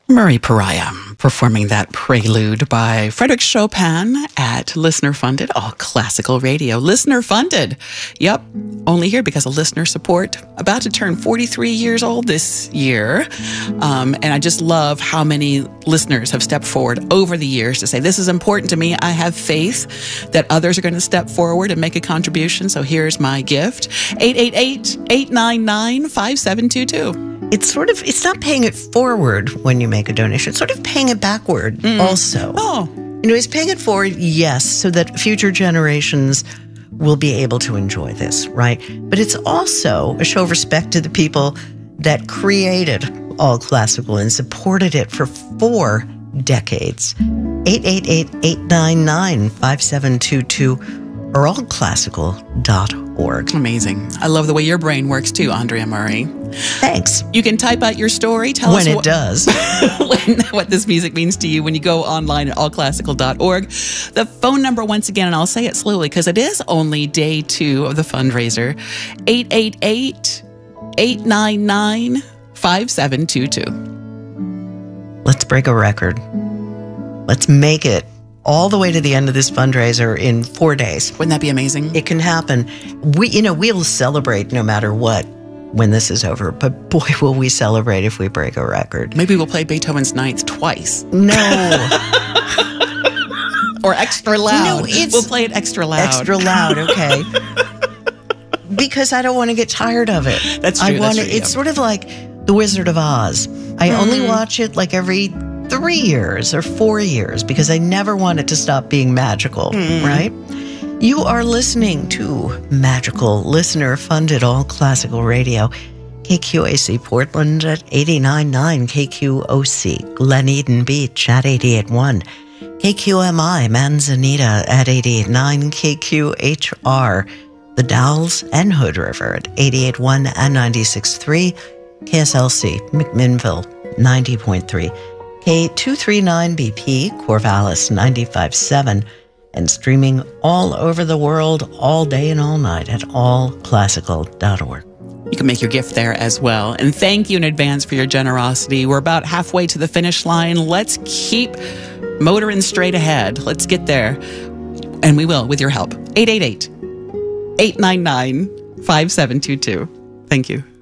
Murray Pariah performing that prelude by Frédéric Chopin at Listener Funded, all classical radio. Listener Funded. Yep, only here because of listener support. About to turn 43 years old this year. And I just love how many listeners have stepped forward over the years to say, this is important to me. I have faith that others are going to step forward and make a contribution. So here's my gift. 888-899-5722. It's not paying it forward when you make a donation. It's sort of paying it backward also. Oh. It's paying it forward, yes, so that future generations will be able to enjoy this, right? But it's also a show of respect to the people that created All Classical and supported it for 4 decades. 888-899-5722 or allclassical.org. Amazing. I love the way your brain works too, Andrea Murray. Thanks. You can type out your story. Tell us when it does. what this music means to you when you go online at allclassical.org. The phone number, once again, and I'll say it slowly because it is only day 2 of the fundraiser, 888-899-5722. Let's break a record. Let's make it all the way to the end of this fundraiser in 4 days. Wouldn't that be amazing? It can happen. We'll celebrate no matter what when this is over. But boy, will we celebrate if we break a record. Maybe we'll play Beethoven's Ninth twice. No. Or extra loud. No, we'll play it extra loud. Extra loud, okay. Because I don't want to get tired of it. That's true. It's sort of like The Wizard of Oz. I only watch it like every 3 years or 4 years because I never want it to stop being magical, right? You are listening to Magical Listener Funded All Classical Radio. KQAC Portland at 89.9, KQOC Glen Eden Beach at 88.1, KQMI Manzanita at 88.9, KQHR The Dalles and Hood River at 88.1 and 96.3, KSLC McMinnville 90.3, K239BP Corvallis 95.7, and streaming all over the world all day and all night at allclassical.org. You can make your gift there as well. And thank you in advance for your generosity. We're about halfway to the finish line. Let's keep motoring straight ahead. Let's get there. And we will with your help. 888-899-5722. Thank you.